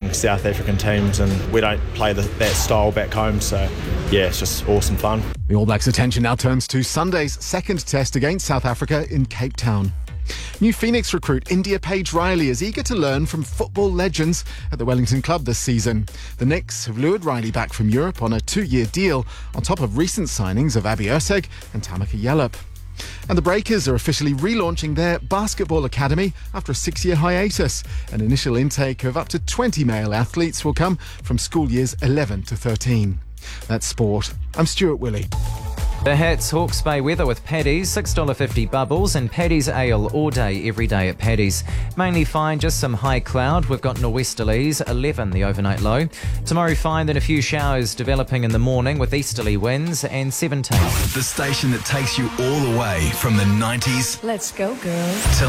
South African teams, and we don't play that style back home, so yeah, it's just awesome fun. The All Blacks' attention now turns to Sunday's second test against South Africa in Cape Town. New Phoenix recruit India Paige Riley is eager to learn from football legends at the Wellington club this season. The Knicks have lured Riley back from Europe on a 2-year deal, on top of recent signings of Abby Erceg and Tamika Yallop. And the Breakers are officially relaunching their basketball academy after a 6-year hiatus. An initial intake of up to 20 male athletes will come from school years 11 to 13. That's sport. I'm Stuart Willey. The Hats Hawke's Bay weather with Paddy's, $6.50 bubbles, and Paddy's Ale all day, every day at Paddy's. Mainly fine, just some high cloud. We've got nor'westerlies, 11 the overnight low. Tomorrow fine, then a few showers developing in the morning with easterly winds, and 17. The station that takes you all the way from the 90s. Let's go, girls.